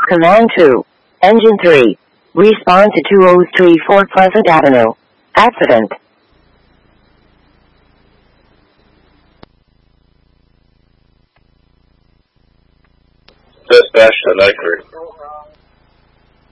Command 2. Engine 3. Respond to 2034 Pleasant Avenue. Accident. Dispatch to Night Crew.